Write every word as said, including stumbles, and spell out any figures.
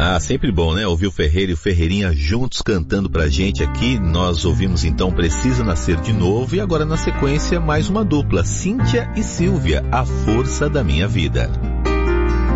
Ah, sempre bom, né? Ouvir o Ferreira e o Ferreirinha juntos cantando pra gente aqui. Nós ouvimos então Precisa Nascer de Novo e agora na sequência mais uma dupla, Cíntia e Silvia, A Força da Minha Vida.